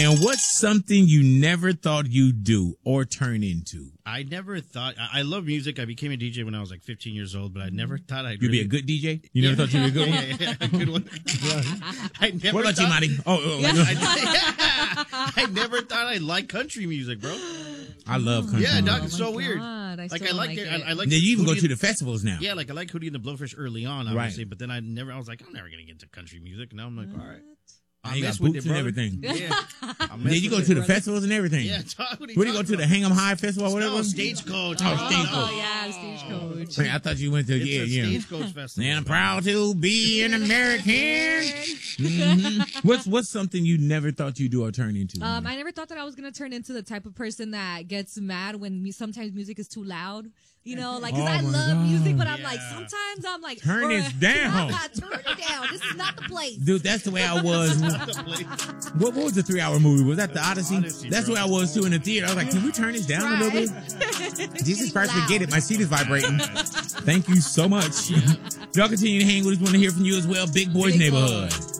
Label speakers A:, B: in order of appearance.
A: And what's something you never thought you'd do or turn into?
B: I never thought. I love music. I became a DJ when I was like 15 years old, but I never thought I'd
A: You'd be a good DJ? You never thought you'd be a good one?
B: Yeah, a good one. I never
A: What about you, Marty?
B: I never thought I'd like country music, bro.
A: I love country
B: Yeah,
A: music.
B: dog, it's so weird.
C: I
B: Like
C: still
B: I like
C: like
B: it.
C: it.
B: I like.
A: Then you even go
B: Hootie
A: to the festivals now.
B: Yeah, like I like Hootie and the Blowfish early on, obviously,
A: Right.
B: but then I was like, I'm never gonna get into country music. Now I'm like, all right.
A: And you got boots and everything.
B: Yeah.
A: Then you go to the festivals and everything.
B: Yeah,
A: Where do you go to the Hang 'em High Festival or whatever?
B: No, Stagecoach.
A: Oh, Stagecoach.
C: Oh, yeah, Stagecoach.
A: Man, I thought you went to,
B: It's a
A: yeah.
B: Stagecoach festival.
A: And I'm proud to be an American. What's something you never thought you'd do or turn into?
C: I never thought that I was going to turn into the type of person that gets mad when sometimes music is too loud. You know, like, because
A: Oh
C: I
A: my
C: love
A: God.
C: music, but I'm like,
B: Yeah.
C: sometimes I'm like,
A: Turn it down.
C: Turn it down. This is not the place.
A: Dude, that's the way I was. What was the 3-hour movie? Was that the Odyssey?
B: Odyssey,
A: That's
B: bro.
A: the way I was too in the theater. I was like, can we turn this down a little bit? Jesus Christ, forget it. My seat is vibrating. Thank you so much. Y'all continue to hang with us. Want to hear from you as well. Big Boys
C: Big
A: Neighborhood.
C: Boys.